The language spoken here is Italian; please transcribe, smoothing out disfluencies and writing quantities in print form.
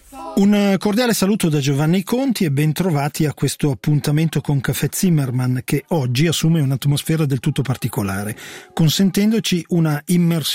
Un cordiale saluto da Giovanni Conti e ben trovati a questo appuntamento con Caffè Zimmermann, che oggi assume un'atmosfera del tutto particolare, consentendoci una immersione